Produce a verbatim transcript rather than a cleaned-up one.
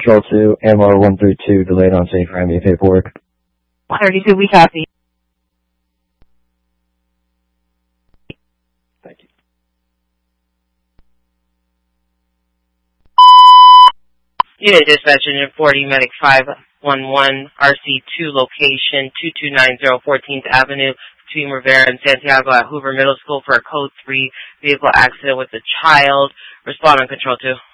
Control two, M R one three two, delayed on scene for M E paperwork. one thirty-two, we copy. Thank you. Unit Dispatch Engine forty, Medic five one one, R C two location, two two nine zero fourteenth Avenue, between Rivera and Santiago at Hoover Middle School for a Code three vehicle accident with a child. Respond on Control two.